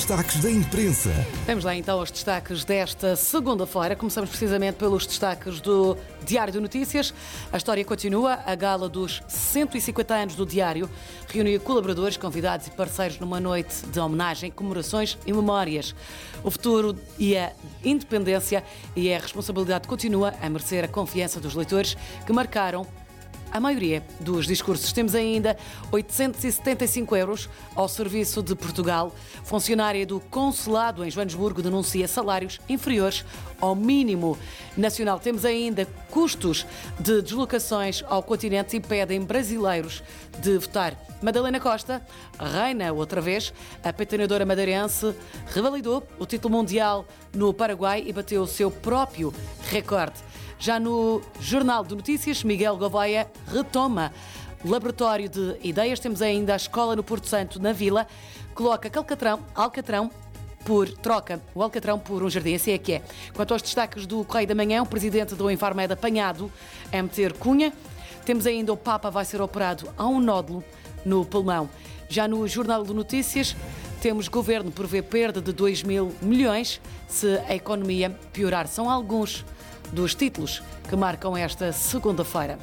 destaques da imprensa. Vamos lá então aos destaques desta segunda-feira. Começamos precisamente pelos destaques do Diário de Notícias. A história continua. A gala dos 150 anos do Diário reuniu colaboradores, convidados e parceiros numa noite de homenagem, comemorações e memórias. O futuro e a independência e a responsabilidade continua a merecer a confiança dos leitores que marcaram a maioria dos discursos. Temos ainda 875 euros ao serviço de Portugal. Funcionária do Consulado em Joanesburgo denuncia salários inferiores ao mínimo nacional. Temos ainda custos de deslocações ao continente e impedem brasileiros de votar. Madalena Costa reina outra vez. A patinadora madeirense revalidou o título mundial no Paraguai e bateu o seu próprio recorde. Já no Jornal de Notícias, Miguel Gouveia retoma o laboratório de ideias. Temos ainda a escola no Porto Santo, na Vila. Coloca troca o Alcatrão por um jardim, assim é que é. Quanto aos destaques do Correio da Manhã, o presidente do Infarmed apanhado a meter cunha. Temos ainda o Papa vai ser operado a um nódulo no pulmão. Já no Jornal de Notícias, temos governo prevê perda de 2 mil milhões se a economia piorar. São alguns dos títulos que marcam esta segunda-feira.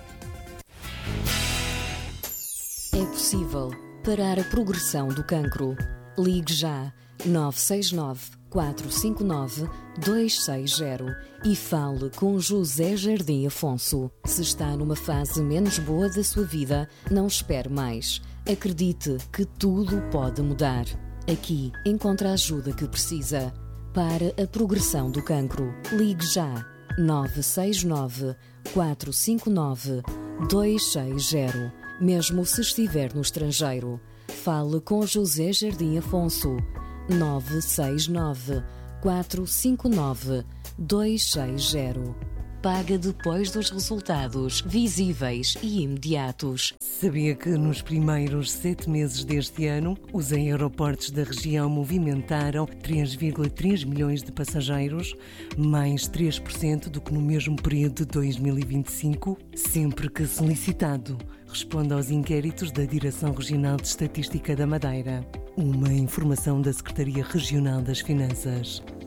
É possível parar a progressão do cancro. Ligue já 969 459 260 e fale com José Jardim Afonso. Se está numa fase menos boa da sua vida, não espere mais. Acredite que tudo pode mudar. Aqui encontra a ajuda que precisa. Para a progressão do cancro, ligue já 969 459 260. Mesmo se estiver no estrangeiro, fale com José Jardim Afonso. 969 459 260. Paga depois dos resultados visíveis e imediatos. Sabia que nos primeiros 7 meses deste ano, os aeroportos da região movimentaram 3,3 milhões de passageiros, mais 3% do que no mesmo período de 2025? Sempre que solicitado, responde aos inquéritos da Direção Regional de Estatística da Madeira. Uma informação da Secretaria Regional das Finanças.